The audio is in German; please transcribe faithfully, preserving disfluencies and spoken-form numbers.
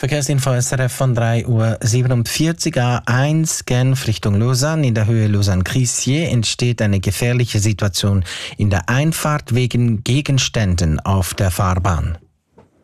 Verkehrsinfo S R F von drei Uhr siebenundvierzig, A eins Genf Richtung Lausanne. In der Höhe Lausanne-Crissier entsteht eine gefährliche Situation in der Einfahrt wegen Gegenständen auf der Fahrbahn.